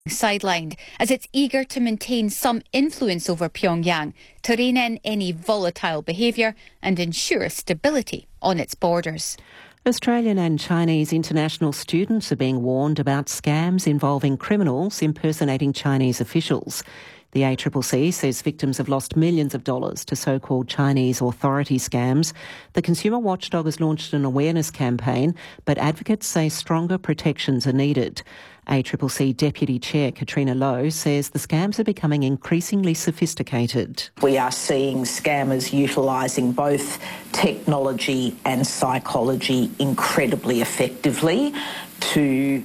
sidelined as it's eager to maintain some influence over Pyongyang to rein in any volatile behaviour and ensure stability on its borders. Australian and Chinese international students are being warned about scams involving criminals impersonating Chinese officials. The ACCC says victims have lost millions of dollars to so-called Chinese authority scams. The consumer watchdog has launched an awareness campaign, but advocates say stronger protections are needed. ACCC Deputy Chair Katrina Lowe says the scams are becoming increasingly sophisticated. We are seeing scammers utilising both technology and psychology incredibly effectively to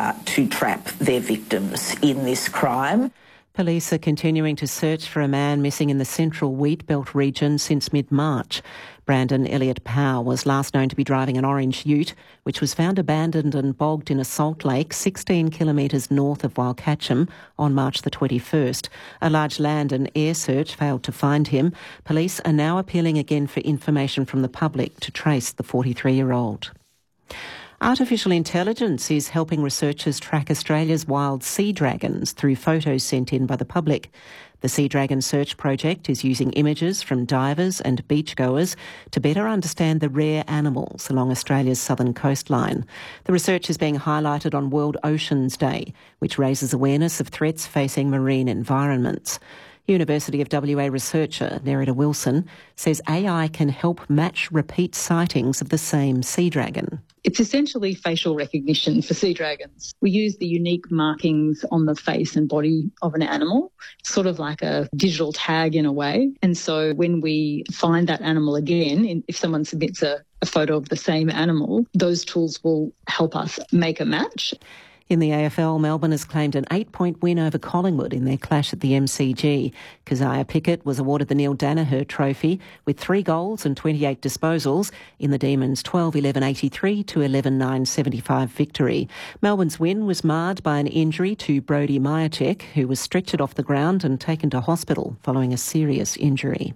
trap their victims in this crime. Police are continuing to search for a man missing in the central Wheatbelt region since mid-March. Brandon Elliott Powell was last known to be driving an orange ute, which was found abandoned and bogged in a salt lake 16 kilometres north of Walkatchum on March the 21st. A large land and air search failed to find him. Police are now appealing again for information from the public to trace the 43-year-old. Artificial intelligence is helping researchers track Australia's wild sea dragons through photos sent in by the public. The Sea Dragon Search Project is using images from divers and beachgoers to better understand the rare animals along Australia's southern coastline. The research is being highlighted on World Oceans Day, which raises awareness of threats facing marine environments. University of WA researcher Nerida Wilson says AI can help match repeat sightings of the same sea dragon. It's essentially facial recognition for sea dragons. We use the unique markings on the face and body of an animal, sort of like a digital tag in a way. And so when we find that animal again, if someone submits a photo of the same animal, those tools will help us make a match. In the AFL, Melbourne has claimed an 8-point win over Collingwood in their clash at the MCG. Keziah Pickett was awarded the Neil Danaher Trophy with 3 goals and 28 disposals in the Demons' 12-11-83 to 11-9-75 victory. Melbourne's win was marred by an injury to Brodie Majacek, who was stretchered off the ground and taken to hospital following a serious injury.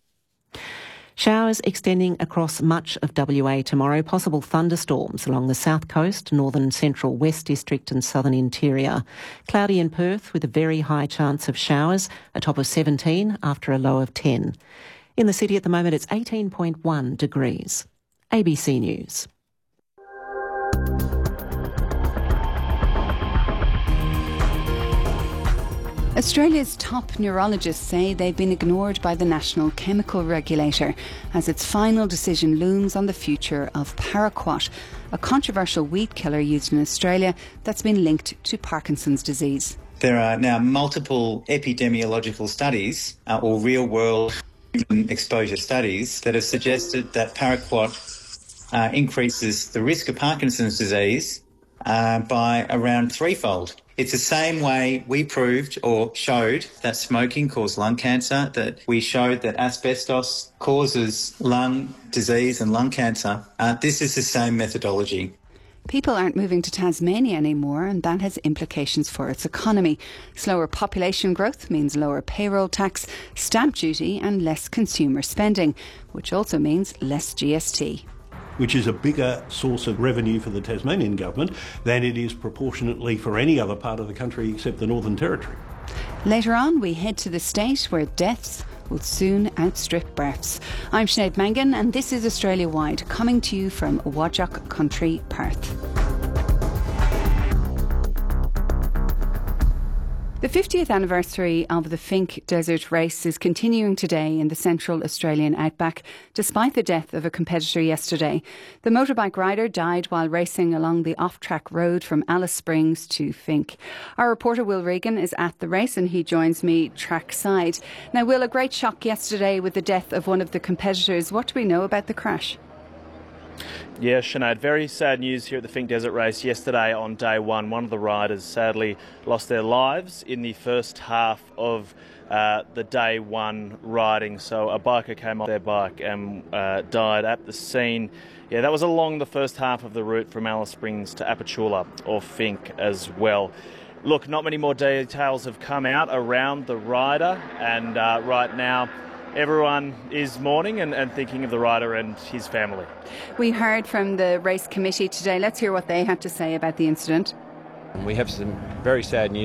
Showers extending across much of WA tomorrow. Possible thunderstorms along the south coast, northern central west district and southern interior. Cloudy in Perth with a very high chance of showers, a top of 17 after a low of 10. In the city at the moment it's 18.1 degrees. ABC News. Australia's top neurologists say they've been ignored by the National Chemical Regulator as its final decision looms on the future of paraquat, a controversial weed killer used in Australia that's been linked to Parkinson's disease. There are now multiple epidemiological studies or real-world exposure studies that have suggested that paraquat increases the risk of Parkinson's disease by around 3-fold. It's the same way we proved or showed that smoking caused lung cancer, that we showed that asbestos causes lung disease and lung cancer. This is the same methodology. People aren't moving to Tasmania anymore, and that has implications for its economy. Slower population growth means lower payroll tax, stamp duty and less consumer spending, which also means less GST. Which is a bigger source of revenue for the Tasmanian government than it is proportionately for any other part of the country except the Northern Territory. Later on, we head to the state where deaths will soon outstrip births. I'm Sinead Mangan and this is Australia Wide, coming to you from Whadjuk Country, Perth. The 50th anniversary of the Finke Desert Race is continuing today in the central Australian outback, despite the death of a competitor yesterday. The motorbike rider died while racing along the off-track road from Alice Springs to Finke. Our reporter Will Regan is at the race and he joins me trackside. Now, Will, a great shock yesterday with the death of one of the competitors. What do we know about the crash? Yeah, Sinead, very sad news here at the Finke Desert Race yesterday on day one. One of the riders sadly lost their lives in the first half of the day one riding. So a biker came off their bike and died at the scene. Yeah, that was along the first half of the route from Alice Springs to Apachula or Finke as well. Look, not many more details have come out around the rider, and right now everyone is mourning and thinking of the rider and his family. We heard from the race committee today. Let's hear what they had to say about the incident. We have some very sad news